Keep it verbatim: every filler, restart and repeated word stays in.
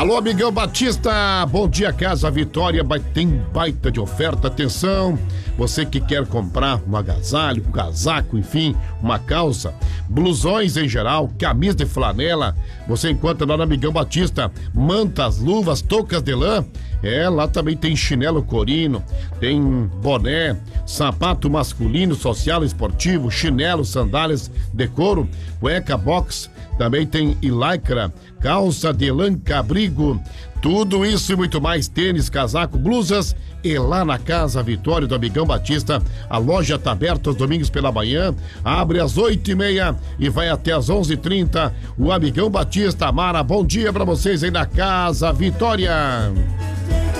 Alô, amigão Batista, bom dia, Casa Vitória, tem baita de oferta, atenção, você que quer comprar um agasalho, um casaco, enfim, uma calça, blusões em geral, camisa de flanela, você encontra lá no Amigão Batista, mantas, luvas, toucas de lã, é, lá também tem chinelo corino, tem boné, sapato masculino, social, esportivo, chinelo, sandálias de couro, cueca box, também tem lycra, calça de lã cabrigo, tudo isso e muito mais, tênis, casaco, blusas, e lá na Casa Vitória do Amigão Batista, a loja tá aberta aos domingos pela manhã, abre às oito e meia e vai até às onze e trinta, o Amigão Batista. Mara, bom dia pra vocês aí na Casa Vitória.